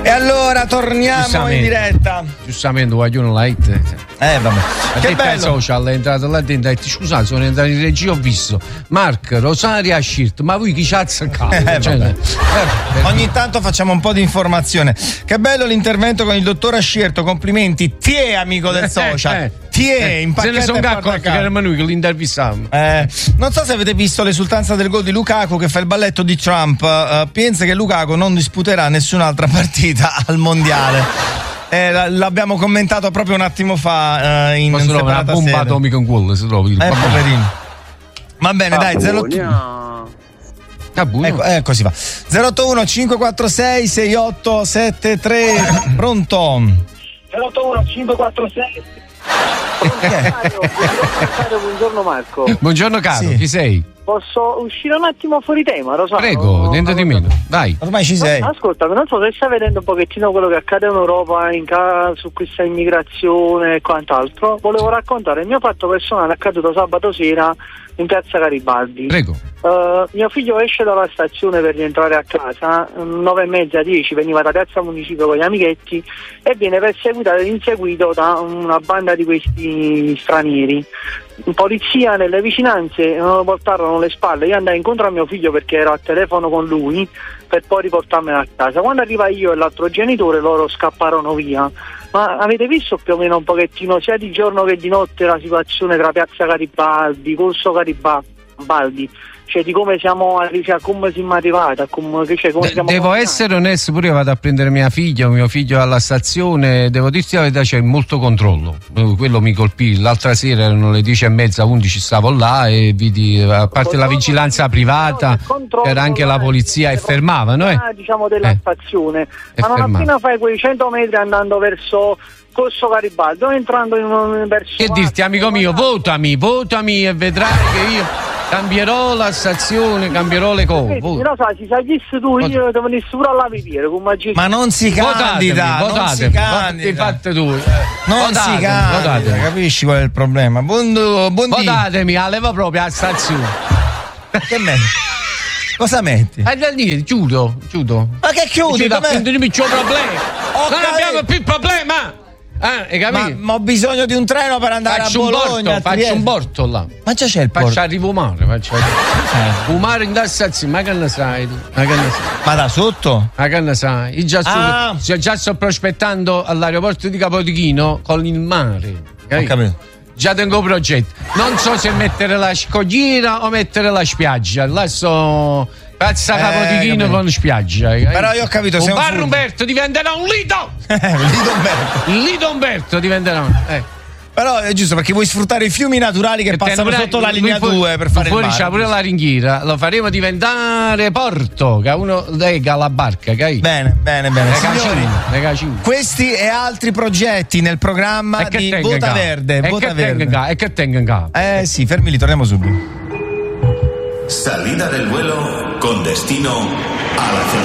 E allora torniamo in diretta. Giustamente, vogliono light. Vabbè. Che bello. Social è entrato là dentro e ha detto: scusate, sono entrato in regia, ho visto Mark, Rosaria, Shirt, ma voi chi ci ha azzeccato? Ogni tanto facciamo un po' di informazione. Che bello l'intervento con il dottor Ascierto, complimenti. Ti è amico del social. In se ne sono accorti che eravamo noi che l'intervistavamo. Non so se avete visto l'esultanza del gol di Lukaku che fa il balletto di Trump. Pensa che Lukaku non disputerà nessun'altra partita al mondiale. L'abbiamo commentato proprio un attimo fa in una bomba atomica in cuore, se trovi. Poverino. Va bene, dai, 02. Ecco si fa. 081 546 6873. Pronto? 081 546. Buongiorno Marco. Buongiorno caro, chi sei? Posso uscire un attimo fuori tema, Rosario? Prego, niente di meno, vai. Ormai ci sei. Ascolta, non so se stai vedendo un pochettino quello che accade in Europa su questa immigrazione e quant'altro. Volevo raccontare il mio fatto personale accaduto sabato sera in piazza Garibaldi. Prego. Mio figlio esce dalla stazione per rientrare a casa, 9:30, 10, veniva da Piazza Municipio con gli amichetti e viene perseguitato ed inseguito da una banda di questi stranieri. In polizia nelle vicinanze lo portarono le spalle, io andai incontro a mio figlio perché ero a telefono con lui per poi riportarmelo a casa. Quando arriva io e l'altro genitore loro scapparono via. Ma avete visto più o meno un pochettino sia di giorno che di notte la situazione tra Piazza Garibaldi, Corso Garibaldi? Cioè di come siamo arrivati, a come siamo arrivati, a come siamo. Devo essere onesto, pure io vado a prendere mio figlio alla stazione, devo dirti la verità, c'è molto controllo, quello mi colpì. L'altra sera erano le 10:30, 11, stavo là e vidi, a parte la vigilanza privata, c'era anche la polizia e fermavano diciamo della stazione, ma non appena fai quei 100 metri andando verso Corso Garibaldi, entrando verso. Che dirti, amico mio, votami e vedrai che io cambierò la stazione, cambierò le cose. Lo sai, se saggissi tu, io devo venire pure alla viviera. Ma non si candida, votatemi, fate tu. Non si candida, capisci qual è il problema? Votatemi, levo proprio alla stazione. Che metti? Cosa metti? Chiudo. Ma che chiudi? Non c'è problema. Non abbiamo più problema. Hai capito? Ma ho bisogno di un treno per andare a Bologna. Faccio un porto là. Ma già c'è il porto. Arrivo mare. Un mare in tassazione, ma che ne sai? Ma da sotto? Ma che ne sai? Io già sto prospettando all'aeroporto di Capodichino con il mare. Ho capito. Già tengo progetto. Non so se mettere la scogliera o mettere la spiaggia. Là sto Piazza Capodichino con spiaggia. Però io ho capito, un bar Umberto diventerà un Lido. Lido Umberto diventerà. Però è giusto, perché vuoi sfruttare i fiumi naturali che passano sotto la linea 2 per fare il bar. Fuori c'è pure la ringhiera, lo faremo diventare porto, che uno lega la barca, capi? Bene. Signori, Regacino. questi e altri progetti nel programma di Vota Verde. E che tenga in capo. Sì, fermi lì, torniamo subito. Salida del vuelo con destino a la